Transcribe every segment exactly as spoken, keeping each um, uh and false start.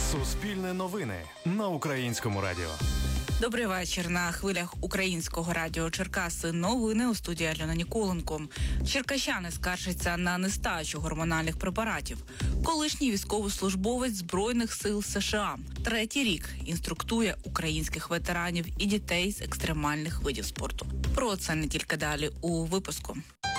Суспільне новини на Українському радіо. Добрий вечір. На хвилях Українського радіо Черкаси новини у студії Альона Ніколенко. Черкащани скаржаться на нестачу гормональних препаратів. Колишній військовослужбовець Збройних сил США третій рік інструктує українських ветеранів і дітей з екстремальних видів спорту. Про це не тільки далі у випуску.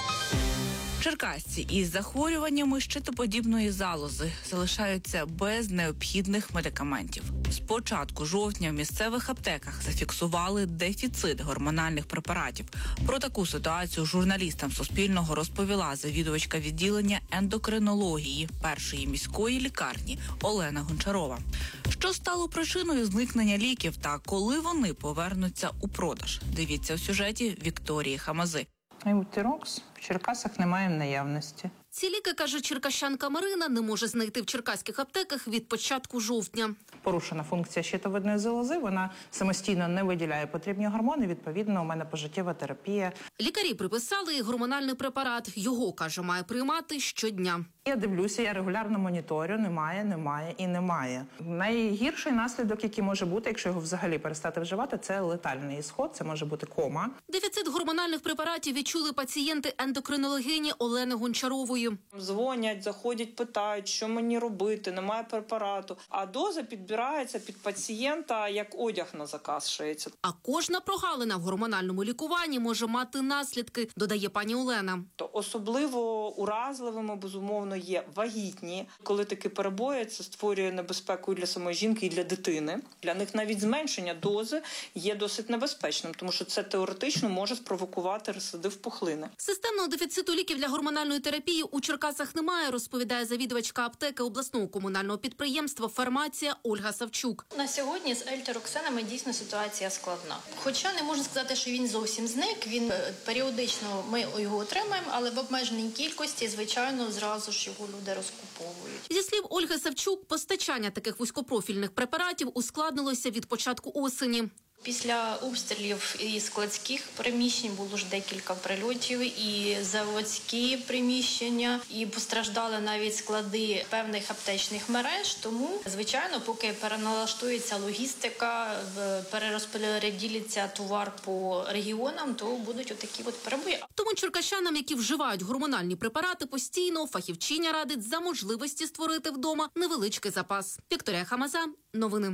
Черкасці із захворюваннями щитоподібної залози залишаються без необхідних медикаментів. З початку жовтня в місцевих аптеках зафіксували дефіцит гормональних препаратів. Про таку ситуацію журналістам Суспільного розповіла завідувачка відділення ендокринології першої міської лікарні Олена Гончарова. Що стало причиною зникнення ліків та коли вони повернуться у продаж? Дивіться у сюжеті Вікторії Хамази. Аймутирокс в Черкасах немає в наявності. Ці ліки, каже черкащанка Марина, не може знайти в черкаських аптеках від початку жовтня. Порушена функція щитовидної залози, вона самостійно не виділяє потрібні гормони, відповідно, у мене пожиттєва терапія. Лікарі приписали гормональний препарат. Його, каже, має приймати щодня. Я дивлюся, я регулярно моніторю, немає, немає і немає. Найгірший наслідок, який може бути, якщо його взагалі перестати вживати, це летальний ісход, це може бути кома. Дефіцит гормональних препаратів відчули пацієнти ендокринологині Олени Гончарової. Дзвонять, заходять, питають, що мені робити, немає препарату. А доза підбирається під пацієнта, як одяг на заказ шиється. А кожна прогалина в гормональному лікуванні може мати наслідки, додає пані Олена. То особливо уразливими, безумовно, є вагітні. Коли такі перебої, це створює небезпеку і для самої жінки, і для дитини. Для них навіть зменшення дози є досить небезпечним, тому що це теоретично може спровокувати рецидив пухлини. Системного дефіциту ліків для гормональної терапії у Черкасах немає, розповідає завідувачка аптеки обласного комунального підприємства «Фармація» Ольга Савчук. На сьогодні з ельтероксенами дійсно ситуація складна. Хоча не можна сказати, що він зовсім зник, він періодично, ми його отримаємо, але в обмеженій кількості, звичайно, зразу ж його люди розкуповують. Зі слів Ольги Савчук, постачання таких вузькопрофільних препаратів ускладнилося від початку осені. Після обстрілів і складських приміщень було ж декілька прильотів, і заводські приміщення, і постраждали навіть склади певних аптечних мереж. Тому, звичайно, поки переналаштується логістика, перерозподіляться товар по регіонам, то будуть отакі от перебої. Тому черкащанам, які вживають гормональні препарати, постійно фахівчиня радить за можливості створити вдома невеличкий запас. Вікторія Хамаза, новини.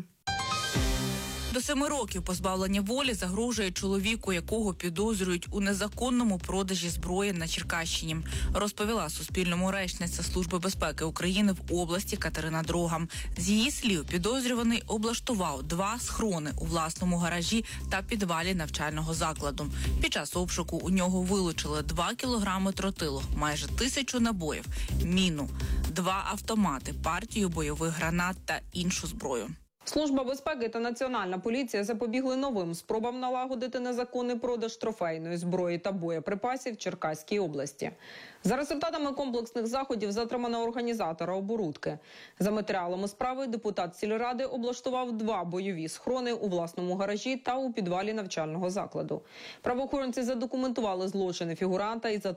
До семи років позбавлення волі загрожує чоловіку, якого підозрюють у незаконному продажі зброї на Черкащині, розповіла Суспільному речниця Служби безпеки України в області Катерина Дрогам. З її слів, підозрюваний облаштував два схрони у власному гаражі та підвалі навчального закладу. Під час обшуку у нього вилучили два кілограми тротилу, майже тисячу набоїв, міну, два автомати, партію бойових гранат та іншу зброю. Служба безпеки та Національна поліція запобігли новим спробам налагодити незаконний продаж трофейної зброї та боєприпасів в Черкаській області. За результатами комплексних заходів затримано організатора оборудки. За матеріалами справи депутат сільради облаштував два бойові схрони у власному гаражі та у підвалі навчального закладу. Правоохоронці задокументували злочини фігуранта і за